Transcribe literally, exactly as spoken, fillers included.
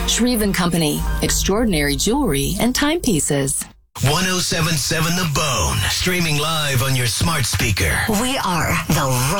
Shreve and Company, extraordinary jewelry and timepieces. one oh seven point seven The Bone, streaming live on your smart speaker. We are the